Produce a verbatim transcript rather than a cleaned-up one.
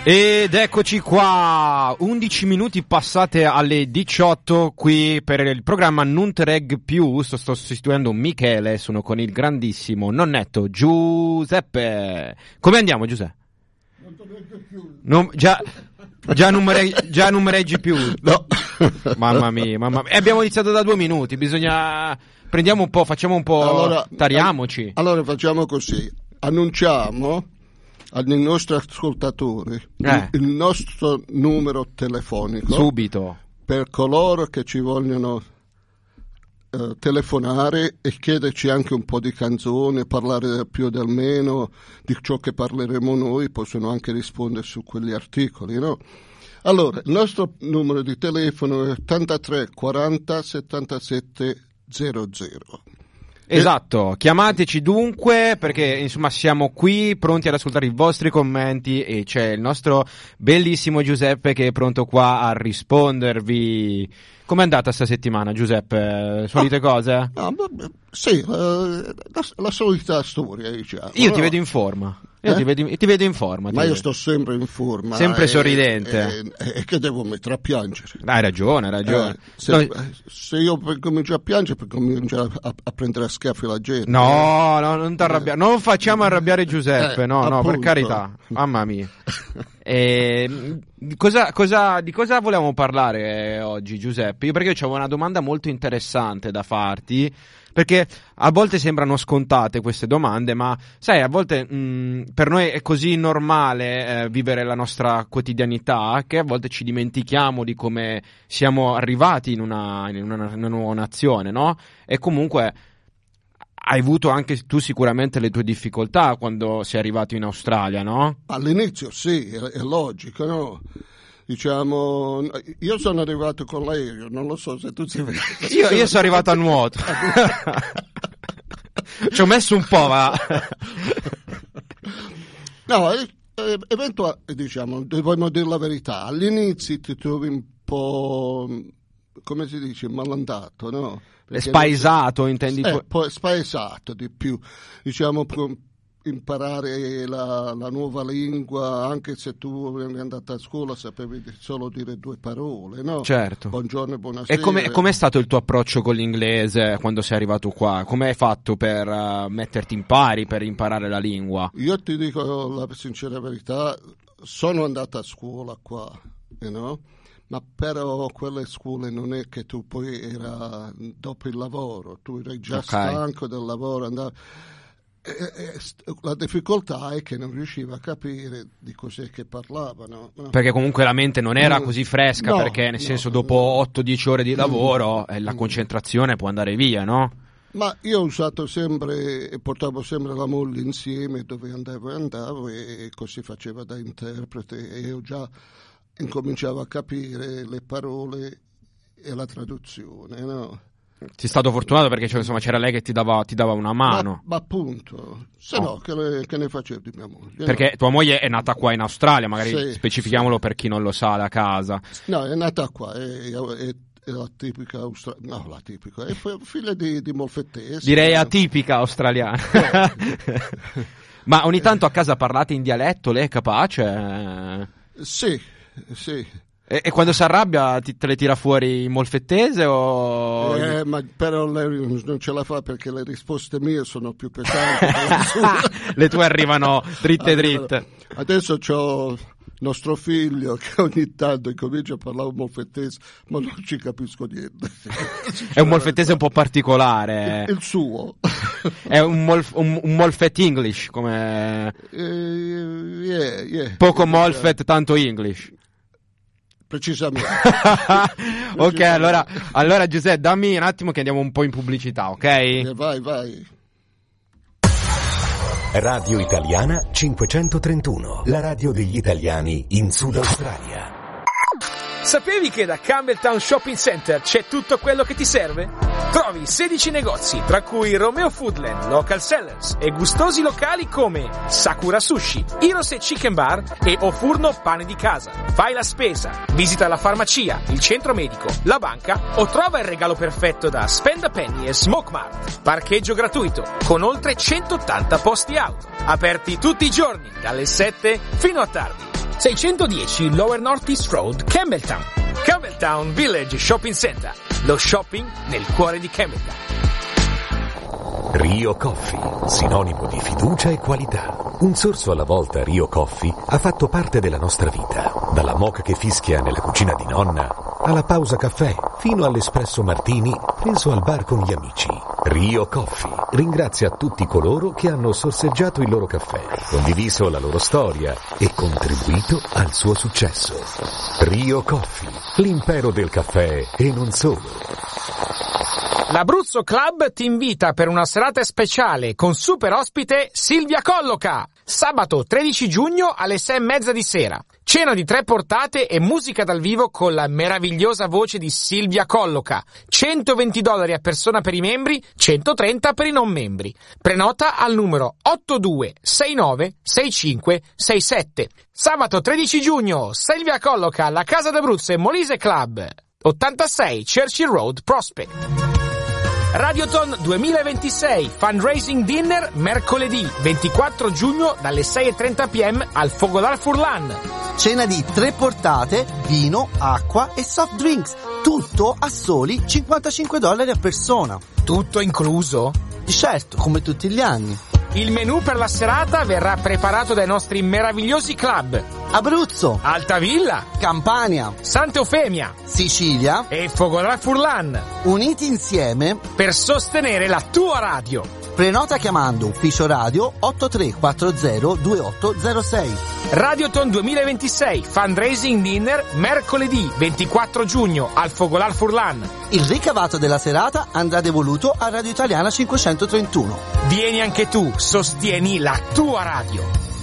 Ed eccoci qua, undici minuti passate alle diciotto qui per il programma Nuntereg più. Sto, sto sostituendo Michele, sono con il grandissimo nonnetto Giuseppe. Come andiamo, Giuseppe? Non, già, già, numere, già numereggi più? No. Mamma mia, mamma mia. E abbiamo iniziato da due minuti, bisogna... Prendiamo un po', facciamo un po', allora, tariamoci. Allora facciamo così, annunciamo ai nostri ascoltatori eh. il nostro numero telefonico. Subito. Per coloro che ci vogliono eh, telefonare e chiederci anche un po' di canzoni, parlare del più e del meno di ciò che parleremo noi, possono anche rispondere su quegli articoli, no? Allora, il nostro numero di telefono è ottantatré quaranta settantasette zero zero. Esatto, chiamateci dunque perché insomma siamo qui pronti ad ascoltare i vostri commenti e c'è il nostro bellissimo Giuseppe che è pronto qua a rispondervi. Com'è andata sta settimana, Giuseppe? Solite ah, cose? Ah, sì, la, la, la solita storia, diciamo. Io no? ti vedo in forma. Io eh? ti, vedo, ti vedo in forma. Ma io vedo. sto sempre in forma. Sempre e, sorridente. E, e che devo mettere a piangere? Hai ragione, hai ragione. Eh, se, no, se io comincio a piangere, per cominciare a, a prendere a schiaffi la gente. No, no, non ti arrabbiare. Non facciamo arrabbiare Giuseppe, eh, no, appunto. no, per carità. Mamma mia. E, cosa, cosa, di cosa volevamo parlare oggi, Giuseppe? Io perché io avevo una domanda molto interessante da farti. Perché a volte sembrano scontate queste domande, ma sai, a volte mh, per noi è così normale eh, vivere la nostra quotidianità che a volte ci dimentichiamo di come siamo arrivati in una, in una, in una nuova nazione, no? E comunque hai avuto anche tu sicuramente le tue difficoltà quando sei arrivato in Australia, no? All'inizio sì, è, è logico, no? Diciamo, io sono arrivato con l'aereo, non lo so se tu sei io, io sono arrivato a nuoto. Ci ho messo un po', ma no, eventualmente, diciamo, dobbiamo dire la verità, all'inizio ti trovi un po', come si dice, malandato, no? Perché spaesato, non... intendi? Eh, poi spaesato di più, diciamo, imparare la, la nuova lingua, anche se tu eri andato a scuola sapevi solo dire due parole, no? Certo. Buongiorno e buonasera. E come com'è stato il tuo approccio con l'inglese quando sei arrivato qua? Come hai fatto per uh, metterti in pari, per imparare la lingua? Io ti dico la sincera verità, sono andato a scuola qua, you know? Ma però quelle scuole non è che tu poi era dopo il lavoro, tu eri già okay. stanco del lavoro, andavi... La difficoltà è che non riusciva a capire di cos'è che parlavano, no? Perché comunque la mente non era così fresca, no, perché nel no, senso no, dopo otto dieci ore di lavoro mm. eh, la concentrazione può andare via, no? Ma io ho usato sempre e portavo sempre la moglie insieme dove andavo e andavo e così faceva da interprete e io già incominciavo a capire le parole e la traduzione, no? Sei stato fortunato perché cioè, insomma, c'era lei che ti dava, ti dava una mano. Ma, ma appunto, se no, oh. che, le, che ne facevo di mia moglie? Perché no? tua moglie è nata qua in Australia, magari sì, specifichiamolo sì. per chi non lo sa da casa. No, è nata qua, è, è, è la tipica australiana, no, la tipica, è figlia di, di molfettese. Direi atipica australiana. Ma ogni tanto a casa parlate in dialetto, lei è capace? Sì, sì. E, e quando si arrabbia ti, te le tira fuori in molfettese o... Eh, ma però lei non ce la fa perché le risposte mie sono più pesanti. Le tue arrivano dritte allora, dritte. Adesso c'ho nostro figlio che ogni tanto comincia a parlare un molfettese, ma non ci capisco niente. È un molfettese un po' particolare. Il, il suo. È un, molf, un, un molfet English, come... Uh, yeah, yeah. Poco molfet, tanto English. Precisamente. Ok, allora, allora Giuseppe, dammi un attimo che andiamo un po' in pubblicità, ok? Eh, vai, vai. Radio Italiana cinquecentotrentuno, la radio degli italiani in Sud Australia. Sapevi che da Campbelltown Shopping Center c'è tutto quello che ti serve? Trovi sedici negozi, tra cui Romeo Foodland, Local Sellers e gustosi locali come Sakura Sushi, Hirose Chicken Bar e Ofurno Pane di Casa. Fai la spesa, visita la farmacia, il centro medico, la banca o trova il regalo perfetto da Spend a Penny e Smoke Mart. Parcheggio gratuito, con oltre centottanta posti auto. Aperti tutti i giorni, dalle sette fino a tardi. seicentodieci Lower North East Road, Campbelltown. Campbelltown Village Shopping Center. Lo shopping nel cuore di Campbelltown. Rio Coffee, sinonimo di fiducia e qualità. Un sorso alla volta Rio Coffee ha fatto parte della nostra vita. Dalla moka che fischia nella cucina di nonna, alla pausa caffè, fino all'espresso martini preso al bar con gli amici. Rio Coffee ringrazia tutti coloro che hanno sorseggiato il loro caffè, condiviso la loro storia e contribuito al suo successo. Rio Coffee, l'impero del caffè e non solo. L'Abruzzo Club ti invita per una serata speciale con super ospite Silvia Colloca. Sabato tredici giugno alle sei e mezza di sera. Cena di tre portate e musica dal vivo con la meravigliosa voce di Silvia Colloca. centoventi dollari a persona per i membri, centotrenta per i non membri. Prenota al numero otto due sei nove sei cinque sei sette. Sabato tredici giugno, Silvia Colloca, la Casa d'Abruzzo e Molise Club. ottantasei Churchill Road, Prospect. Radioton duemilaventisei Fundraising Dinner mercoledì ventiquattro giugno dalle sei e trenta p m al Fogolar Furlan. Cena di tre portate, vino, acqua e soft drinks. Tutto a soli cinquantacinque dollari a persona. Tutto incluso? Certo, come tutti gli anni. Il menù per la serata verrà preparato dai nostri meravigliosi club: Abruzzo, Altavilla, Campania, Santa Eufemia, Sicilia e Fogolar Furlan, uniti insieme per sostenere la tua radio. Prenota chiamando ufficio radio otto tre quattro zero due otto zero sei. Radioton duemilaventisei Fundraising Dinner mercoledì ventiquattro giugno al Fogolar Furlan. Il ricavato della serata andrà devoluto a Radio Italiana cinquecentotrentuno. Vieni anche tu, sostieni la tua radio.